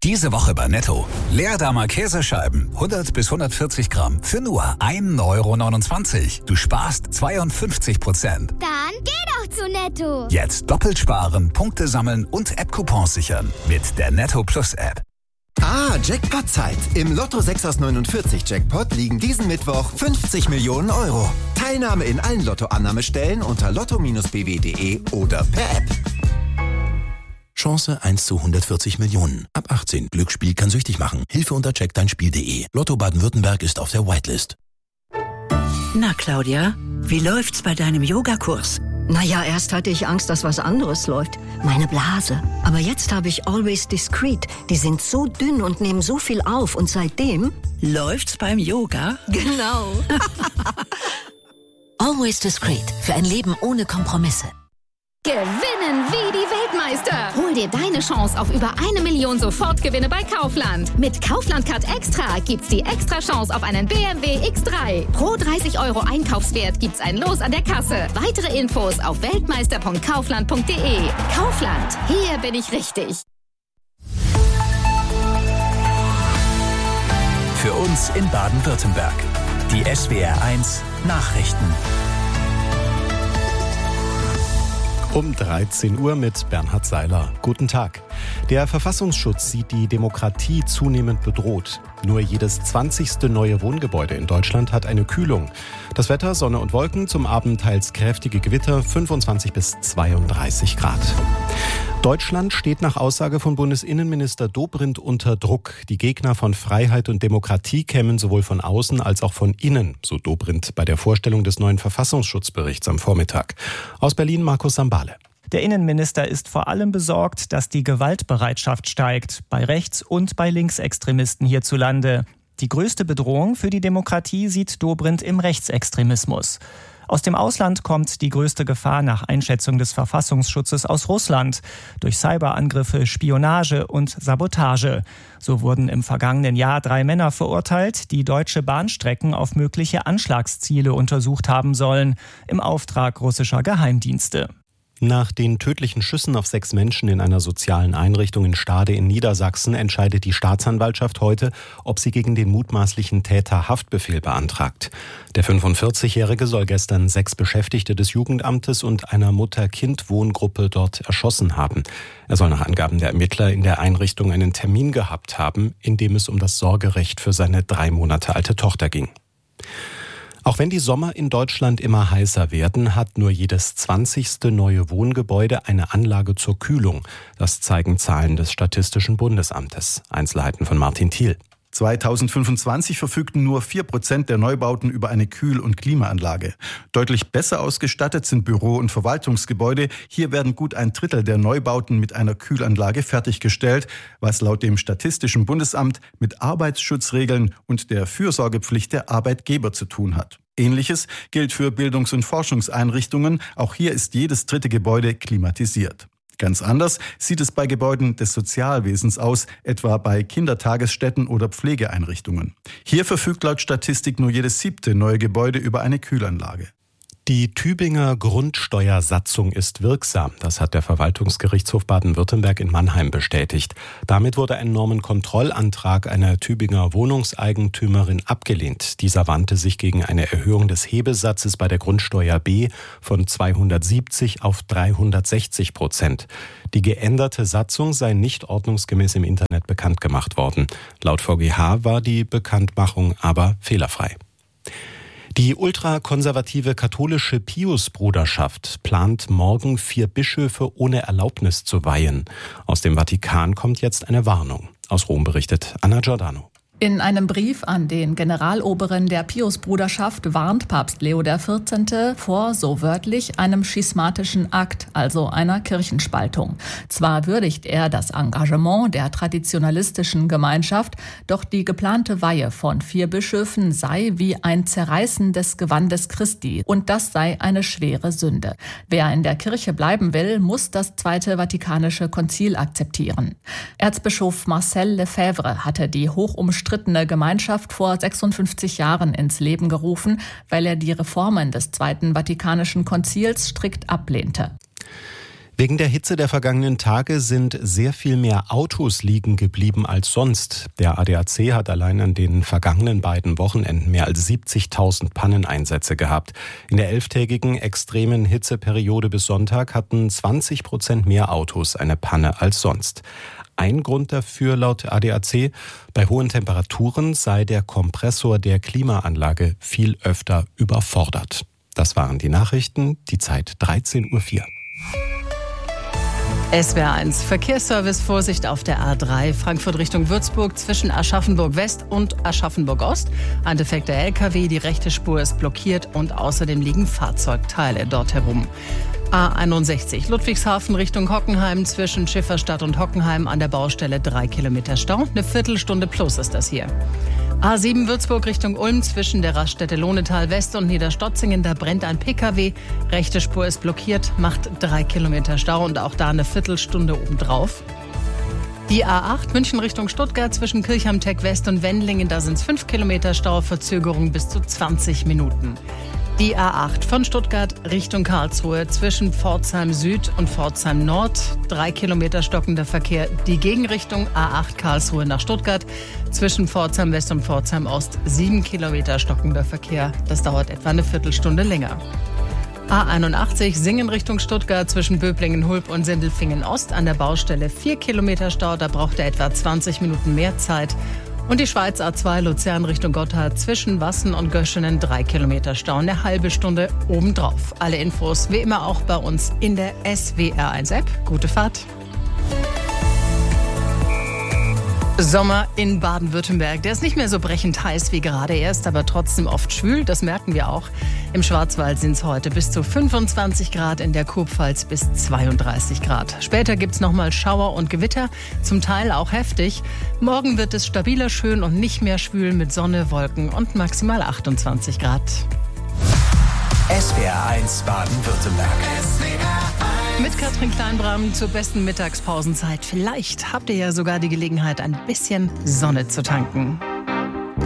Diese Woche bei Netto. Leerdammer Käsescheiben, 100 bis 140 Gramm, für nur 1,29 €. Du sparst 52%. Dann geh doch zu Netto. Jetzt doppelt sparen, Punkte sammeln und App-Coupons sichern. Mit der Netto Plus App. Jackpot-Zeit. Im Lotto 6 aus 49 Jackpot liegen diesen Mittwoch 50 Millionen €. Teilnahme in allen Lotto-Annahmestellen unter lotto-bw.de oder per App. Chance 1 zu 140 Millionen. Ab 18. Glücksspiel kann süchtig machen. Hilfe unter checkdeinspiel.de. Lotto Baden-Württemberg ist auf der Whitelist. Na, Claudia, wie läuft's bei deinem Yogakurs? Naja, erst hatte ich Angst, dass was anderes läuft. Meine Blase. Aber jetzt habe ich Always Discreet. Die sind so dünn und nehmen so viel auf. Und seitdem... Läuft's beim Yoga? Genau. Always Discreet. Für ein Leben ohne Kompromisse. Gewinnen wie die Weltmeister. Hol dir deine Chance auf über 1 Million Sofortgewinne bei Kaufland. Mit Kaufland Card Extra gibt's die extra Chance auf einen BMW X3. Pro 30 € Einkaufswert gibt's ein Los an der Kasse. Weitere Infos auf weltmeister.kaufland.de. Kaufland, hier bin ich richtig. Für uns in Baden-Württemberg. Die SWR1 Nachrichten. Um 13 Uhr mit Bernhard Seiler. Guten Tag. Der Verfassungsschutz sieht die Demokratie zunehmend bedroht. Nur jedes 20. neue Wohngebäude in Deutschland hat eine Kühlung. Das Wetter, Sonne und Wolken, zum Abend teils kräftige Gewitter, 25 bis 32 Grad. Deutschland steht nach Aussage von Bundesinnenminister Dobrindt unter Druck. Die Gegner von Freiheit und Demokratie kämen sowohl von außen als auch von innen, so Dobrindt bei der Vorstellung des neuen Verfassungsschutzberichts am Vormittag. Aus Berlin Markus Sambale. Der Innenminister ist vor allem besorgt, dass die Gewaltbereitschaft steigt, bei Rechts- und bei Linksextremisten hierzulande. Die größte Bedrohung für die Demokratie sieht Dobrindt im Rechtsextremismus. Aus dem Ausland kommt die größte Gefahr nach Einschätzung des Verfassungsschutzes aus Russland. Durch Cyberangriffe, Spionage und Sabotage. So wurden im vergangenen Jahr 3 Männer verurteilt, die deutsche Bahnstrecken auf mögliche Anschlagsziele untersucht haben sollen, im Auftrag russischer Geheimdienste. Nach den tödlichen Schüssen auf 6 Menschen in einer sozialen Einrichtung in Stade in Niedersachsen entscheidet die Staatsanwaltschaft heute, ob sie gegen den mutmaßlichen Täter Haftbefehl beantragt. Der 45-Jährige soll gestern 6 Beschäftigte des Jugendamtes und einer Mutter-Kind-Wohngruppe dort erschossen haben. Er soll nach Angaben der Ermittler in der Einrichtung einen Termin gehabt haben, in dem es um das Sorgerecht für seine 3 Monate alte Tochter ging. Auch wenn die Sommer in Deutschland immer heißer werden, hat nur jedes 20. neue Wohngebäude eine Anlage zur Kühlung. Das zeigen Zahlen des Statistischen Bundesamtes. Einzelheiten von Martin Thiel. 2025 verfügten nur 4% der Neubauten über eine Kühl- und Klimaanlage. Deutlich besser ausgestattet sind Büro- und Verwaltungsgebäude. Hier werden gut 1/3 der Neubauten mit einer Kühlanlage fertiggestellt, was laut dem Statistischen Bundesamt mit Arbeitsschutzregeln und der Fürsorgepflicht der Arbeitgeber zu tun hat. Ähnliches gilt für Bildungs- und Forschungseinrichtungen. Auch hier ist jedes 3. Gebäude klimatisiert. Ganz anders sieht es bei Gebäuden des Sozialwesens aus, etwa bei Kindertagesstätten oder Pflegeeinrichtungen. Hier verfügt laut Statistik nur jedes 7. neue Gebäude über eine Kühlanlage. Die Tübinger Grundsteuersatzung ist wirksam. Das hat der Verwaltungsgerichtshof Baden-Württemberg in Mannheim bestätigt. Damit wurde ein Normenkontrollantrag einer Tübinger Wohnungseigentümerin abgelehnt. Dieser wandte sich gegen eine Erhöhung des Hebesatzes bei der Grundsteuer B von 270 auf 360%. Die geänderte Satzung sei nicht ordnungsgemäß im Internet bekannt gemacht worden. Laut VGH war die Bekanntmachung aber fehlerfrei. Die ultrakonservative katholische Piusbruderschaft plant morgen 4 Bischöfe ohne Erlaubnis zu weihen. Aus dem Vatikan kommt jetzt eine Warnung. Aus Rom berichtet Anna Giordano. In einem Brief an den Generaloberen der Piusbruderschaft warnt Papst Leo XIV. Vor, so wörtlich, einem schismatischen Akt, also einer Kirchenspaltung. Zwar würdigt er das Engagement der traditionalistischen Gemeinschaft, doch die geplante Weihe von 4 Bischöfen sei wie ein Zerreißen des Gewandes Christi und das sei eine schwere Sünde. Wer in der Kirche bleiben will, muss das Zweite Vatikanische Konzil akzeptieren. Erzbischof Marcel Lefebvre hatte die hochumstrittene Gemeinschaft vor 56 Jahren ins Leben gerufen, weil er die Reformen des Zweiten Vatikanischen Konzils strikt ablehnte. Wegen der Hitze der vergangenen Tage sind sehr viel mehr Autos liegen geblieben als sonst. Der ADAC hat allein an den vergangenen beiden Wochenenden mehr als 70.000 Panneneinsätze gehabt. In der 11-tägigen extremen Hitzeperiode bis Sonntag hatten 20% mehr Autos eine Panne als sonst. Ein Grund dafür laut ADAC, bei hohen Temperaturen sei der Kompressor der Klimaanlage viel öfter überfordert. Das waren die Nachrichten, die Zeit 13:04 Uhr. SWR 1 Verkehrsservice, Vorsicht auf der A3 Frankfurt Richtung Würzburg zwischen Aschaffenburg West und Aschaffenburg Ost. Ein defekter LKW, die rechte Spur ist blockiert und außerdem liegen Fahrzeugteile dort herum. A61 Ludwigshafen Richtung Hockenheim zwischen Schifferstadt und Hockenheim an der Baustelle 3 Kilometer Stau. Eine Viertelstunde plus ist das hier. A7 Würzburg Richtung Ulm zwischen der Raststätte Lohnetal West und Niederstotzingen, da brennt ein PKW. Rechte Spur ist blockiert, macht 3 Kilometer Stau und auch da eine Viertelstunde obendrauf. Die A8 München Richtung Stuttgart zwischen Kirchheim-Tech West und Wendlingen, da sind es 5 Kilometer Stau, Verzögerung bis zu 20 Minuten. Die A8 von Stuttgart Richtung Karlsruhe zwischen Pforzheim Süd und Pforzheim Nord. 3 Kilometer stockender Verkehr. Die Gegenrichtung A8 Karlsruhe nach Stuttgart zwischen Pforzheim West und Pforzheim Ost. 7 Kilometer stockender Verkehr. Das dauert etwa eine Viertelstunde länger. A81 Singen Richtung Stuttgart zwischen Böblingen-Hulb und Sindelfingen Ost an der Baustelle 4 Kilometer Stau. Da braucht er etwa 20 Minuten mehr Zeit. Und die Schweiz A2 Luzern Richtung Gotthard zwischen Wassen und Göschenen 3 Kilometer Stau, eine halbe Stunde obendrauf. Alle Infos wie immer auch bei uns in der SWR 1 App. Gute Fahrt. Sommer in Baden-Württemberg. Der ist nicht mehr so brechend heiß wie gerade erst, aber trotzdem oft schwül. Das merken wir auch. Im Schwarzwald sind es heute bis zu 25 Grad, in der Kurpfalz bis 32 Grad. Später gibt es nochmal Schauer und Gewitter, zum Teil auch heftig. Morgen wird es stabiler, schön und nicht mehr schwül mit Sonne, Wolken und maximal 28 Grad. SWR 1 Baden-Württemberg. Mit Katrin Kleinbram zur besten Mittagspausenzeit. Vielleicht habt ihr ja sogar die Gelegenheit, ein bisschen Sonne zu tanken.